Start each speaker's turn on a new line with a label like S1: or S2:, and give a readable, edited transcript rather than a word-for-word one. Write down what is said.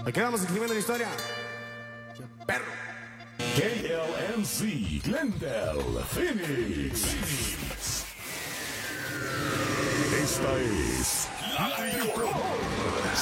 S1: Aquí vamos escribiendo la historia. Perro.
S2: KLMC Glendale, Phoenix. Esta es la